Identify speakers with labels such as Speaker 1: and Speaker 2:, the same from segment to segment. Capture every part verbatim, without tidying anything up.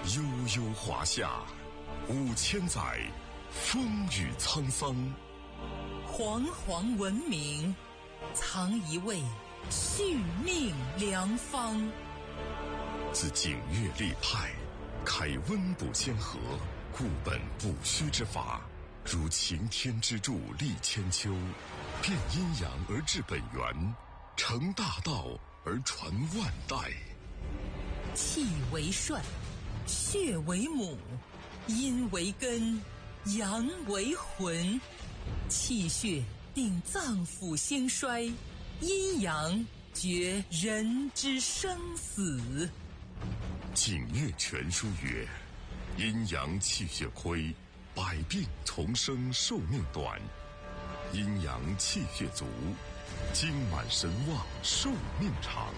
Speaker 1: 悠悠华夏，五千载，风雨沧桑。
Speaker 2: 煌煌文明，藏一位续命良方。
Speaker 1: 自景岳立派，开温补先河，固本补虚之法，如擎天之柱立千秋，变阴阳而治本源，成大道而传万代。
Speaker 2: 气为帅，血为母，阴为根，阳为魂。气血定脏腑兴衰，阴阳决人之生死。
Speaker 1: 景岳全书曰：阴阳气血亏，百病丛生，寿命短；阴阳气血足，精满神旺，寿命长。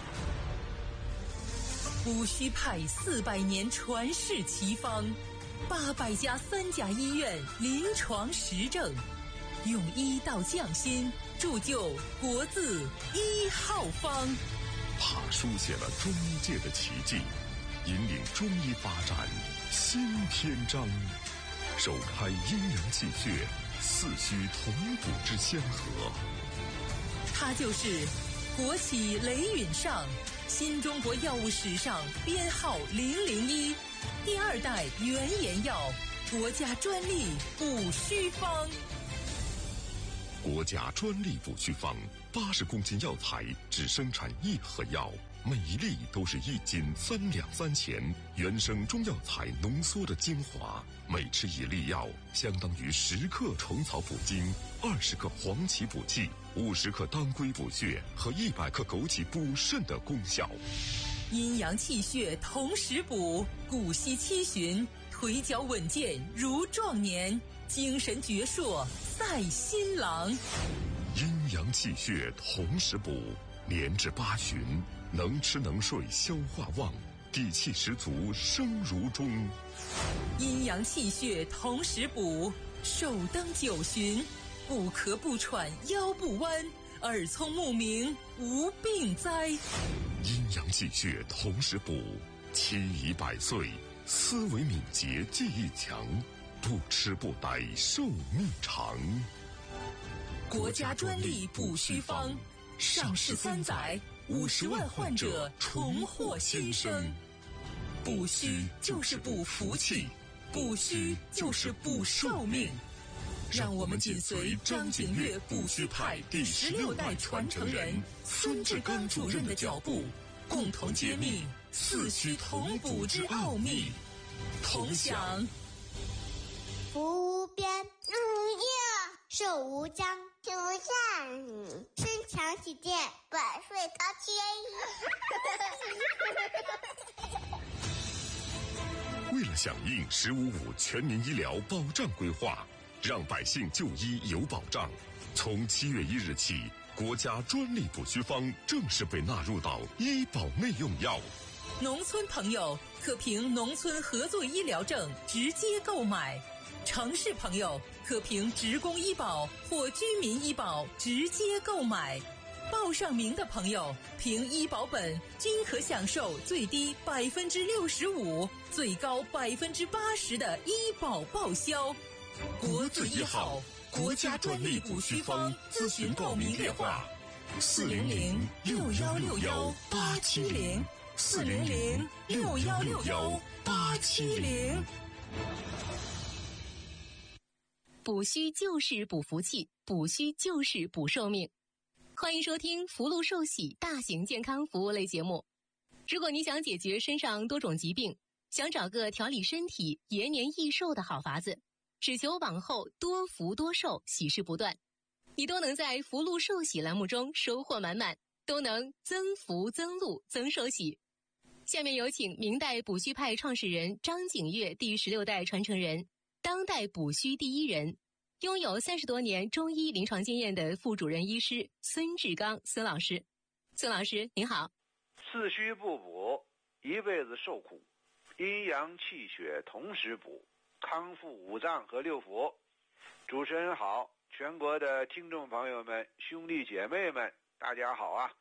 Speaker 2: 补虚派四百年传世奇方，八百家三甲医院临床实证，用医道匠心，铸就国字一号方。
Speaker 1: 他书写了中医界的奇迹，引领中医发展新篇章，首开阴阳气血四虚同补之先河。
Speaker 2: 他就是国企雷允上，新中国药物史上编号零零一，第二代原研药，国家专利补虚方。
Speaker 1: 国家专利补虚方，八十公斤药材只生产一盒药，每一粒都是一斤三两三钱，原生中药材浓缩的精华，每吃一粒药，相当于十克虫草补精，二十克黄芪补气，五十克当归补血和一百克枸杞补肾的功效。
Speaker 2: 阴阳气血同时补，骨息七旬，腿脚稳健如壮年，精神矍铄赛新郎。
Speaker 1: 阴阳气血同时补，年至八旬，能吃能睡，消化旺，底气十足，生如钟。
Speaker 2: 阴阳气血同时补，寿登九旬，不咳不喘，腰不弯，耳聪目明，无病灾。
Speaker 1: 阴阳气血同时补，七宜百岁，思维敏捷，记忆强，不吃不呆，寿命长。
Speaker 2: 国家专利补虚方，上市三载，五十万患者重获新生。补虚就是补福气，补虚就是补寿命。让我们紧随张景岳补虚派第十六代传承人孙志刚主任的脚步，共同揭秘四虚同补之奥秘，同享
Speaker 3: 福无边，日无夜，寿无疆，气无限，身强体健，百岁高
Speaker 1: 迁。为了响应“十五五”全民医疗保障规划，让百姓就医有保障，从七月一日起，国家专利补虚方正式被纳入到医保内用药。
Speaker 2: 农村朋友可凭农村合作医疗证直接购买，城市朋友可凭职工医保或居民医保直接购买。报上名的朋友凭医保本均可享受最低百分之六十五、最高百分之八十的医保报销。国字一号，国家专利补虚方，咨询报名电话：四零零六幺六幺八七零，四零零六幺六幺八七零。
Speaker 4: 补虚就是补福气，补虚就是补寿命。欢迎收听福禄寿喜大型健康服务类节目。如果你想解决身上多种疾病，想找个调理身体、延年益寿的好法子，只求往后多福多寿，喜事不断，你都能在福禄寿喜栏目中收获满满，都能增福增禄增寿喜。下面有请明代补虚派创始人张景岳第十六代传承人，当代补虚第一人，拥有三十多年中医临床经验的副主任医师孙志刚孙老师。孙老师您好。
Speaker 5: 四虚不补，一辈子受苦；阴阳气血同时补，康复五脏和六腑。主持人好，全国的听众朋友们、兄弟姐妹们，大家好啊！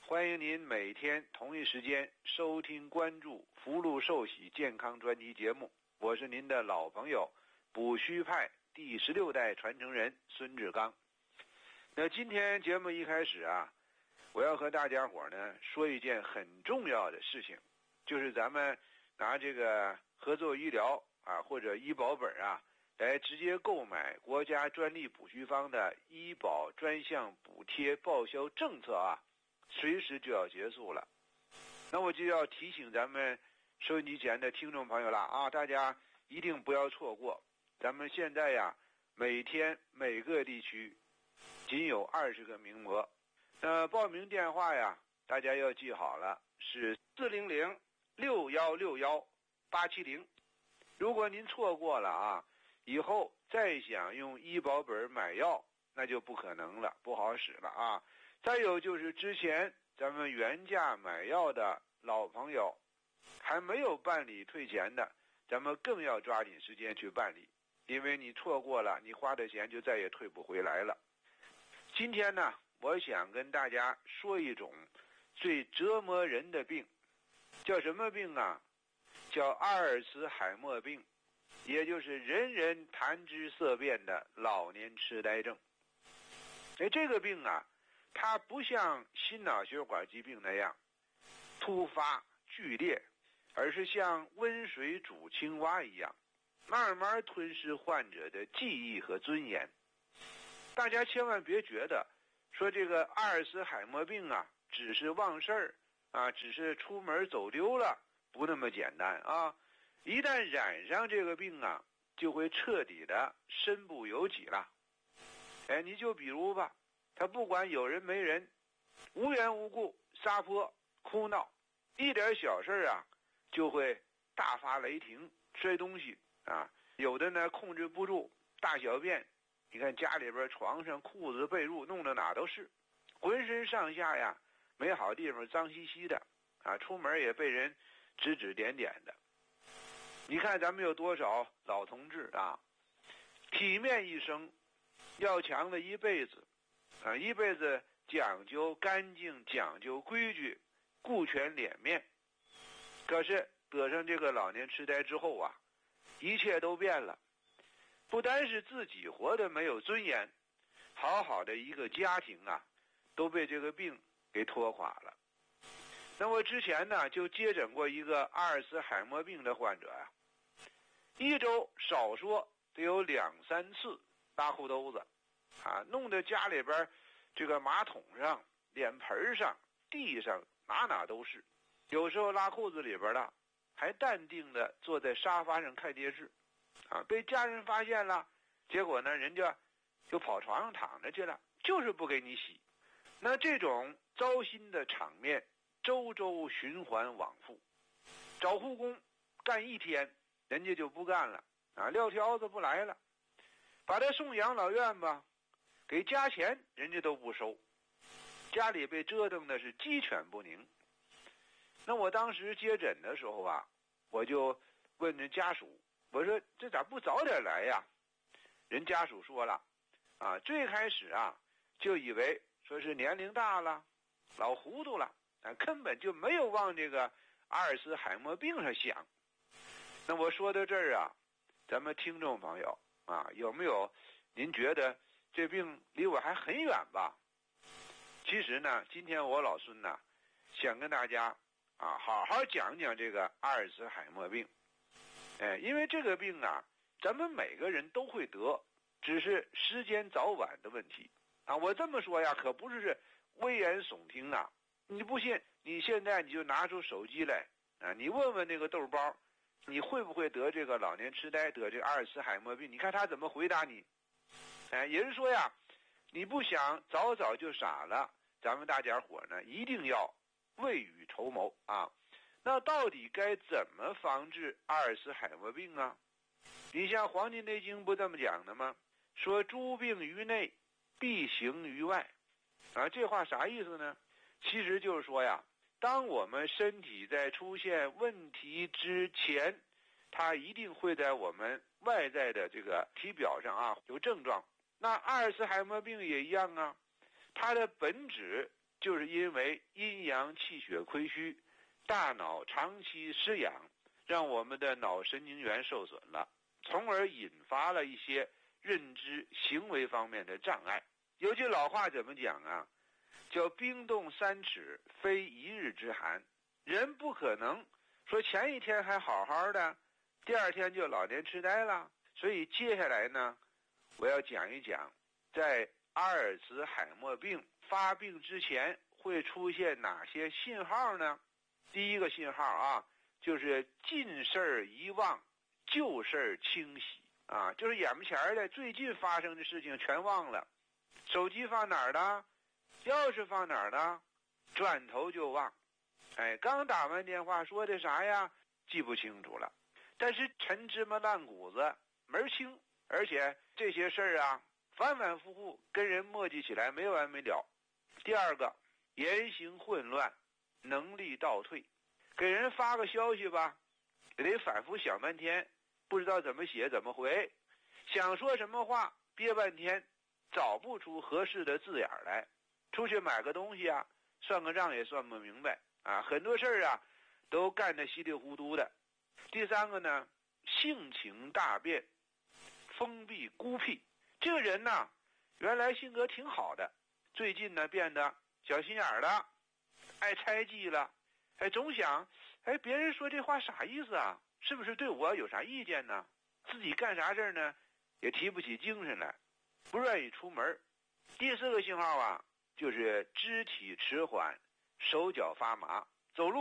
Speaker 5: 欢迎您每天同一时间收听关注福禄寿喜健康专题节目，我是您的老朋友补虚派第十六代传承人孙志刚。那今天节目一开始啊，我要和大家伙呢说一件很重要的事情，就是咱们拿这个合作医疗啊或者医保本啊来直接购买国家专利补虚方的医保专项补贴报销政策啊，随时就要结束了。那我就要提醒咱们收音机前的听众朋友了啊，大家一定不要错过。咱们现在呀，每天每个地区仅有二十个名额。那报名电话呀，大家要记好了，是四零零六幺六幺八七零。如果您错过了啊，以后再想用医保本买药，那就不可能了，不好使了啊。再有就是之前咱们原价买药的老朋友，还没有办理退钱的，咱们更要抓紧时间去办理，因为你错过了，你花的钱就再也退不回来了。今天呢，我想跟大家说一种最折磨人的病，叫什么病啊？叫阿尔茨海默病，也就是人人谈之色变的老年痴呆症。哎，这个病啊，它不像心脑血管疾病那样突发剧烈，而是像温水煮青蛙一样，慢慢吞噬患者的记忆和尊严。大家千万别觉得说这个阿尔茨海默病啊，只是忘事儿啊，只是出门走丢了，不那么简单啊！一旦染上这个病啊，就会彻底的身不由己了。哎，你就比如吧，他不管有人没人，无缘无故撒泼哭闹，一点小事啊就会大发雷霆，摔东西啊。有的呢控制不住大小便，你看家里边床上裤子被褥弄得哪都是，浑身上下呀没好地方脏兮兮的啊，出门也被人指指点点的。你看咱们有多少老同志啊，体面一生，要强的一辈子啊，一辈子讲究干净，讲究规矩，顾全脸面。可是得上这个老年痴呆之后啊，一切都变了。不单是自己活得没有尊严，好好的一个家庭啊，都被这个病给拖垮了。那我之前呢，就接诊过一个阿尔茨海默病的患者呀、啊，一周少说得有两三次拉裤兜子，啊，弄得家里边这个马桶上、脸盆上、地上哪哪都是。有时候拉裤子里边了，还淡定的坐在沙发上看电视，啊，被家人发现了，结果呢，人家就跑床上躺着去了，就是不给你洗。那这种糟心的场面，周周循环往复，找护工干一天，人家就不干了啊，撂挑子不来了，把他送养老院吧，给加钱人家都不收，家里被折腾的是鸡犬不宁。那我当时接诊的时候啊，我就问人家属，我说这咋不早点来呀？人家属说了啊，最开始啊就以为说是年龄大了，老糊涂了啊，根本就没有往这个阿尔茨海默病上想。那我说到这儿啊，咱们听众朋友啊，有没有您觉得这病离我还很远吧？其实呢，今天我老孙呢想跟大家啊好好讲讲这个阿尔茨海默病。哎，因为这个病啊，咱们每个人都会得，只是时间早晚的问题啊。我这么说呀，可不是危言耸听啊。你不信，你现在你就拿出手机来啊，你问问那个豆包，你会不会得这个老年痴呆，得这个阿尔茨海默病？你看他怎么回答你。哎，也就是说呀，你不想早早就傻了，咱们大家伙呢一定要未雨绸缪啊。那到底该怎么防治阿尔茨海默病啊？你像《黄帝内经》不这么讲的吗？说诸病于内，必行于外。啊，这话啥意思呢？其实就是说呀，当我们身体在出现问题之前，它一定会在我们外在的这个体表上啊有症状。那阿尔茨海默病也一样啊，它的本质就是因为阴阳气血亏虚，大脑长期失养，让我们的脑神经元受损了，从而引发了一些认知行为方面的障碍。有句老话怎么讲啊？叫冰冻三尺非一日之寒。人不可能说前一天还好好的，第二天就老年痴呆了。所以接下来呢，我要讲一讲在阿尔茨海默病发病之前会出现哪些信号呢？第一个信号啊，就是近事儿遗忘，旧事儿清洗啊，就是眼巴前的最近发生的事情全忘了。手机放哪儿了？钥匙放哪儿了？转头就忘。哎，刚打完电话说的啥呀？记不清楚了。但是陈芝麻烂谷子门清，而且这些事儿啊，反反复复跟人磨叽起来没完没了。第二个，言行混乱，能力倒退。给人发个消息吧，也得反复想半天，不知道怎么写怎么回，想说什么话憋半天，找不出合适的字眼来。出去买个东西啊，算个账也算不明白啊，很多事儿啊都干得稀里糊涂的。第三个呢，性情大变，封闭孤僻。这个人呢，原来性格挺好的，最近呢变得小心眼了，爱猜忌了，哎，总想，哎，别人说这话啥意思啊？是不是对我有啥意见呢？自己干啥事呢，也提不起精神来，不愿意出门。第四个信号啊，就是肢体迟缓，手脚发麻，走路